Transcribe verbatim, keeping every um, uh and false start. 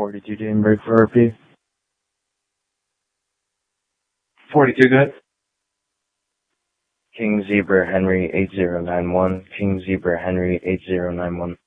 forty-two Danberg for R P. forty-two, good. King Zebra Henry eight zero nine one. King Zebra Henry eight zero nine one.